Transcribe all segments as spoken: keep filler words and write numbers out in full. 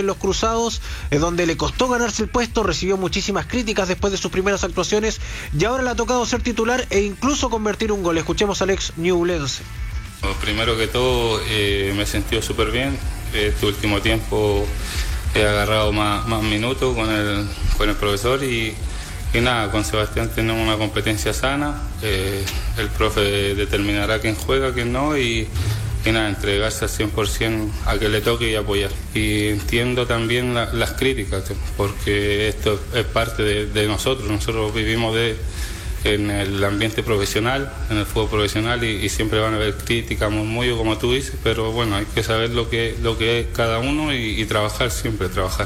en Los Cruzados, eh, donde le costó ganarse el puesto, recibió muchísimas críticas después de sus primeras actuaciones y ahora le ha tocado ser titular e incluso convertir un gol. Escuchemos al ex ñublense. Primero que todo, eh, me he sentido súper bien. Este último tiempo he agarrado más, más minutos con el, con el profesor y, y nada, con Sebastián tenemos una competencia sana. Eh, el profe determinará quién juega, quién no y, y nada, entregarse al cien por ciento a que le toque y apoyar. Y entiendo también la, las críticas, porque esto es parte de, de nosotros. Nosotros vivimos de... en el ambiente profesional, en el fútbol profesional y, y siempre van a haber críticas, murmullos como tú dices, pero bueno, hay que saber lo que, lo que es cada uno y, y trabajar, siempre trabajar.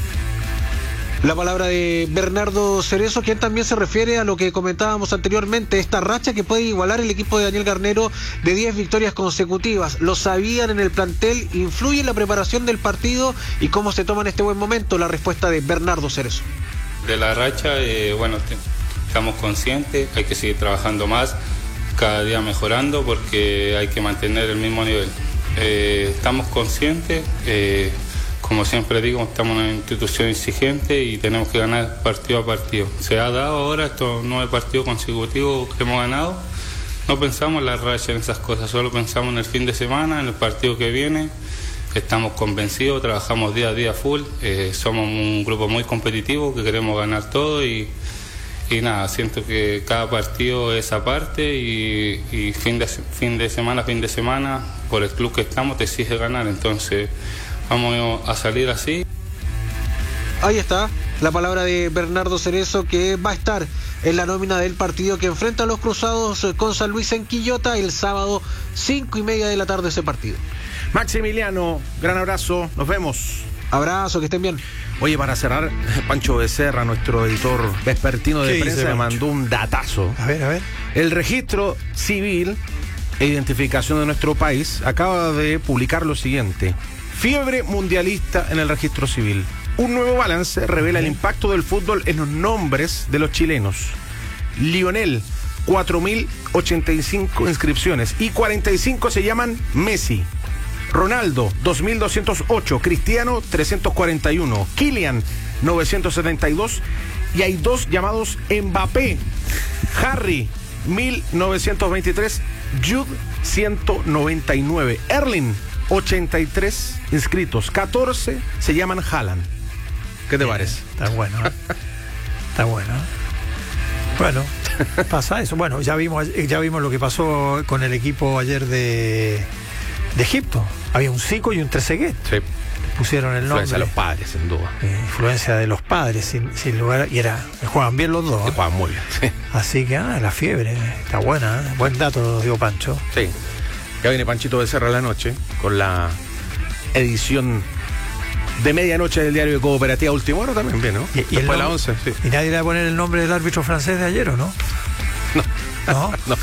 La palabra de Bernardo Cerezo, quien también se refiere a lo que comentábamos anteriormente, esta racha que puede igualar el equipo de Daniel Garnero de diez victorias consecutivas. Lo sabían en el plantel, influye en la preparación del partido y cómo se toma en este buen momento. La respuesta de Bernardo Cerezo. De la racha, eh, bueno... Te... estamos conscientes, hay que seguir trabajando más, cada día mejorando porque hay que mantener el mismo nivel. Eh, estamos conscientes, eh, como siempre digo, estamos en una institución exigente y tenemos que ganar partido a partido. Se ha dado ahora estos nueve partidos consecutivos que hemos ganado, no pensamos en la racha, en esas cosas, solo pensamos en el fin de semana, en el partido que viene. Estamos convencidos, trabajamos día a día full, eh, somos un grupo muy competitivo que queremos ganar todo y Y nada, siento que cada partido es aparte y, y fin, de, fin de semana, fin de semana, por el club que estamos, te exige ganar. Entonces, vamos a salir así. Ahí está la palabra de Bernardo Cerezo, que va a estar en la nómina del partido que enfrenta a Los Cruzados con San Luis en Quillota el sábado, cinco y media de la tarde ese partido. Maximiliano, gran abrazo, nos vemos. Abrazo, que estén bien. Oye, para cerrar, Pancho Becerra, nuestro editor vespertino de prensa, me mandó un datazo. A ver, a ver. El registro civil e identificación de nuestro país acaba de publicar lo siguiente: fiebre mundialista en el registro civil. Un nuevo balance revela el impacto del fútbol en los nombres de los chilenos. Lionel, cuatro mil ochenta y cinco inscripciones y cuarenta y cinco se llaman Messi. Ronaldo, dos mil doscientos ocho, Cristiano, trescientos cuarenta y uno, Kylian, novecientos setenta y dos, y hay dos llamados Mbappé. Harry, mil novecientos veintitrés, Jude, ciento noventa y nueve, Erling, ochenta y tres inscritos, catorce se llaman Haaland. ¿Qué te parece? Está bueno, ¿eh? Está bueno. Bueno, pasa eso. Bueno, ya vimos, ya vimos lo que pasó con el equipo ayer de, de Egipto. Había un Zico y un Trezeguet. Sí. Pusieron el nombre. Influencia de los padres, sin duda. Eh, influencia de los padres, sin, sin lugar. Y era, jugaban bien los dos. ¿eh? Jugaban muy bien. Sí. Así que, ah, la fiebre. Está buena, ¿eh? Buen dato, digo Pancho. Sí. Ya viene Panchito Becerra la noche con la edición de medianoche del diario de Cooperativa Último Hora también, bien, ¿no? Y, y Después de la once, sí. Y nadie le va a poner el nombre del árbitro francés de ayer, ¿o no? No. ¿No? No.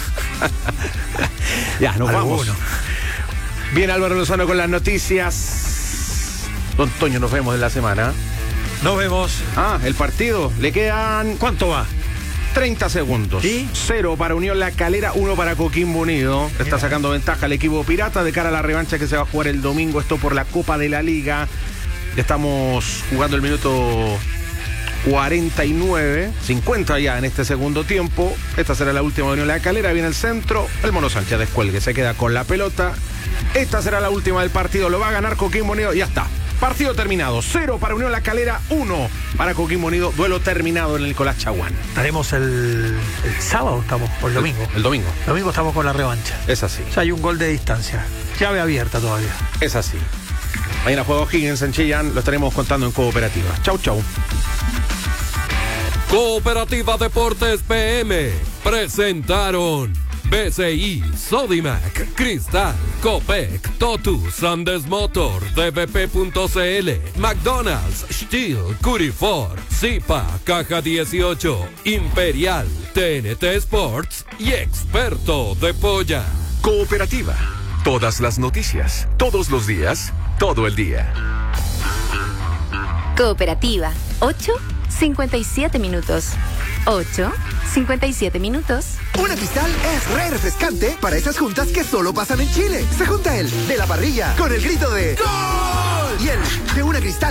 Ya, nos Alguno. vamos. Bien, Álvaro Lozano con las noticias. Don Toño, nos vemos en la semana. Nos vemos. Ah, el partido. Le quedan... ¿Cuánto va? treinta segundos. ¿Sí? Cero para Unión La Calera, uno para Coquimbo Unido. Está Mira. sacando ventaja el equipo pirata de cara a la revancha que se va a jugar el domingo. Esto por la Copa de la Liga. Estamos jugando el minuto cuarenta y nueve, cincuenta ya en este segundo tiempo. Esta será la última de Unión La Calera. Viene el centro. El Mono Sánchez descuelgue, se queda con la pelota. Esta será la última del partido. Lo va a ganar Coquimbo Unido. Ya está. Partido terminado. Cero para Unión La Calera, uno para Coquimbo Unido. Duelo terminado en el Nicolás Chaguán. Estaremos el, el sábado, estamos, o el domingo. El, el domingo. El domingo estamos con la revancha. Es así. O sea, hay un gol de distancia. Llave abierta todavía. Es así. Mañana juega Higgins en Chillán. Lo estaremos contando en Cooperativa. Chau, chau. Cooperativa Deportes P M presentaron B C I, Sodimac, Cristal, Copec, Totus, Andes Motor, D B P punto C L, McDonald's, Steel, Curifor, Zipa, Caja dieciocho, Imperial, T N T Sports y Experto de Polla. Cooperativa. Todas las noticias, todos los días, todo el día. Cooperativa, ocho cincuenta y siete minutos. ocho cincuenta y siete minutos. Una Cristal es re refrescante para esas juntas que solo pasan en Chile. Se junta el de la parrilla con el grito de ¡Gol! Y el de una Cristal